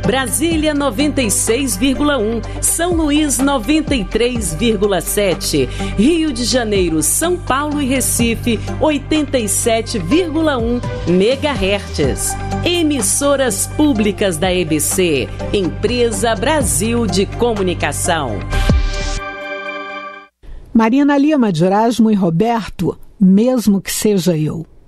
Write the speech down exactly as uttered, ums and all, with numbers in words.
Brasília noventa e seis vírgula um, São Luís noventa e três vírgula sete, Rio de Janeiro, São Paulo e Recife oitenta e sete vírgula um megahertz. Emissoras públicas da E B C, Empresa Brasil de Comunicação. Marina Lima de Erasmo e Roberto, mesmo que seja eu.